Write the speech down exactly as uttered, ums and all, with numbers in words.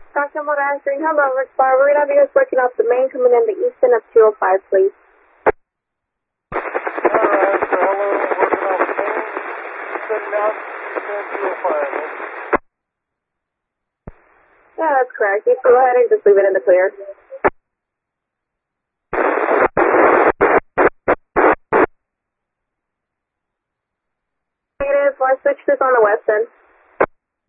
Doctor Motor answering, hello, Rich Bar. We're going to have you guys working off the main coming in the eastern of two oh five, please. Alright, so hello, working off the main, setting out, eastern two oh five. Yeah, that's correct. You can go ahead and just leave it in the clear. Negative, let's switch this on the west end.